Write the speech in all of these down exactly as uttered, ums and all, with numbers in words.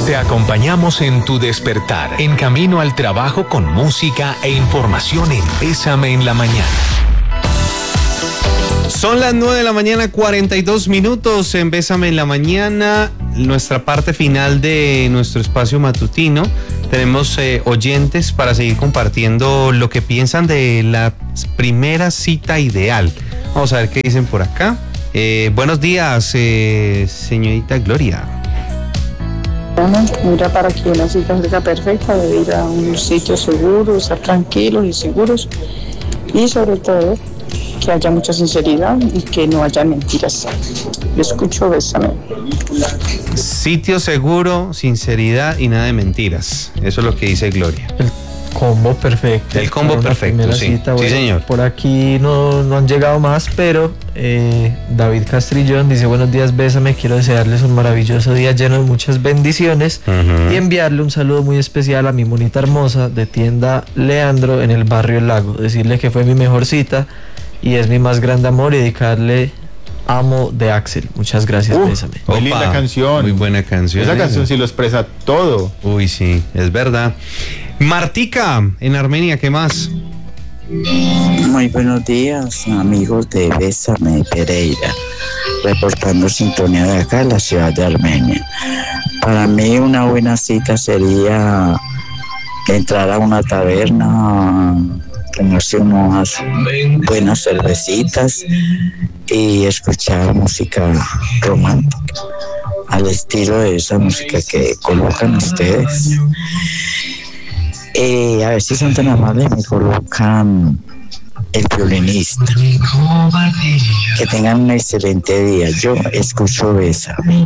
Te acompañamos en tu despertar, en camino al trabajo con música e información en Bésame en la Mañana. Son las nueve de la mañana, cuarenta y dos minutos en Bésame en la Mañana, nuestra parte final de nuestro espacio matutino. Tenemos eh, oyentes para seguir compartiendo lo que piensan de la primera cita ideal. Vamos a ver qué dicen por acá. Eh, buenos días, eh, señorita Gloria. Bueno, mira, para que una cita sea perfecta debe ir a un sitio seguro, estar tranquilos y seguros, y sobre todo que haya mucha sinceridad y que no haya mentiras. Yo escucho Bésame. Sitio seguro, sinceridad y nada de mentiras. Eso es lo que dice Gloria. El combo perfecto. El combo perfecto, sí. Cita, bueno, sí, señor. Por aquí no, no han llegado más, pero eh, David Castrillón dice: buenos días, Bésame, quiero desearles un maravilloso día lleno de muchas bendiciones, uh-huh. y enviarle un saludo muy especial a mi monita hermosa de tienda Leandro en el barrio El Lago. Decirle que fue mi mejor cita y es mi más grande amor, y dedicarle Amo de Axel. Muchas gracias, uh, Bésame. Muy Opa, linda canción. Muy buena canción. Esa canción sí lo expresa todo. Uy, sí, es verdad. Martica, en Armenia, ¿qué más? Muy buenos días, amigos de Bésame Pereira, reportando sintonía de acá, la ciudad de Armenia. Para mí una buena cita sería entrar a una taberna, tomarse unas buenas cervecitas y escuchar música romántica, al estilo de esa música que colocan ustedes. Eh, a ver si son tan amables, me colocan El Violinista. Que tengan un excelente día. Yo escucho Bésame.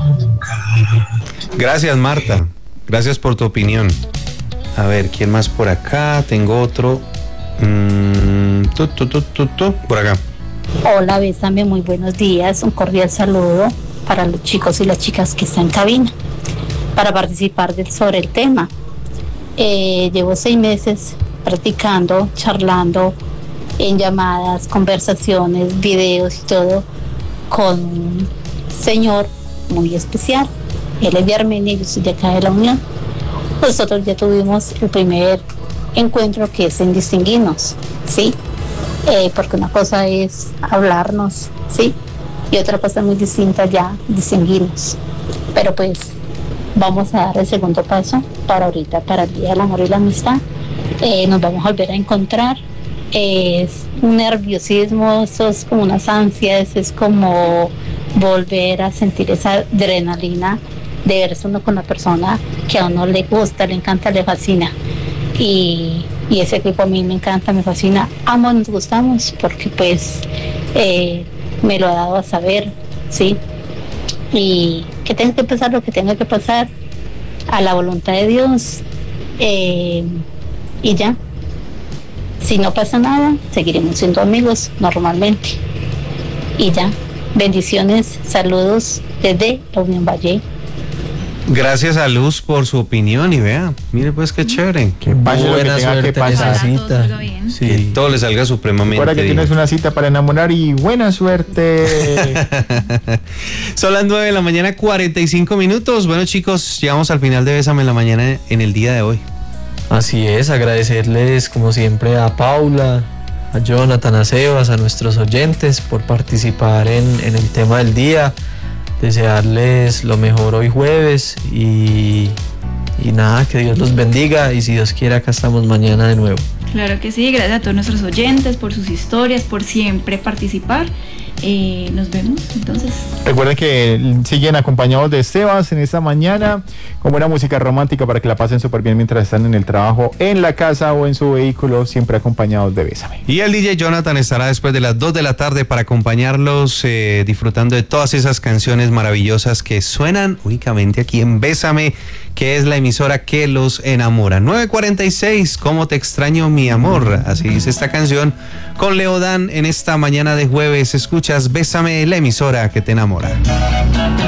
Gracias, Marta. Gracias por tu opinión. A ver, ¿quién más por acá? Tengo otro. Mm, tu, tu, tu, tu, tu, por acá. Hola, Bésame, muy buenos días. Un cordial saludo para los chicos y las chicas que están en cabina para participar de, sobre el tema. Eh, llevo seis meses practicando, charlando en llamadas, conversaciones, videos y todo con un señor muy especial. Él es de Armenia y yo soy de acá de la Unión. Nosotros ya tuvimos el primer encuentro, que es en distinguirnos, ¿sí? Eh, porque una cosa es hablarnos, ¿sí? Y otra cosa muy distinta ya distinguirnos. Pero pues vamos a dar el segundo paso para ahorita, para el Día del Amor y la Amistad. Eh, nos vamos a volver a encontrar. Eh, es un nerviosismo, eso es como unas ansias, es como volver a sentir esa adrenalina de verse uno con la persona que a uno le gusta, le encanta, le fascina. Y, y ese equipo a mí me encanta, me fascina. Ambos nos gustamos porque pues eh, me lo ha dado a saber, ¿sí? Y que tenga que pasar lo que tenga que pasar, a la voluntad de Dios, eh, y ya. Si no pasa nada, seguiremos siendo amigos normalmente. Y ya. Bendiciones, saludos desde la Unión Valle. Gracias a Luz por su opinión, y vea, mire pues qué chévere. Que pase lo que tenga que pasar. Cita. Sí. Que todo le salga supremamente. Recuerda que bien. Tienes una cita para enamorar y buena suerte. Son las nueve de la mañana, cuarenta y cinco minutos. Bueno, chicos, llegamos al final de Bésame en la Mañana en el día de hoy. Así es, agradecerles como siempre a Paula, a Jonathan, a Sebas, a nuestros oyentes por participar en, en el tema del día. Desearles lo mejor hoy jueves y, y nada, que Dios los bendiga, y si Dios quiere acá estamos mañana de nuevo. Claro que sí, gracias a todos nuestros oyentes por sus historias, por siempre participar. Eh, nos vemos entonces. Recuerden que siguen acompañados de Sebas en esta mañana con buena música romántica para que la pasen súper bien mientras están en el trabajo, en la casa o en su vehículo, siempre acompañados de Bésame. Y el D J Jonathan estará después de las dos de la tarde para acompañarlos, eh, disfrutando de todas esas canciones maravillosas que suenan únicamente aquí en Bésame, que es la emisora que los enamora. nueve cuarenta y seis, ¿cómo te extraño, mi amor? Así dice esta canción con Leodán en esta mañana de jueves. Escuchas Bésame, la emisora que te enamora.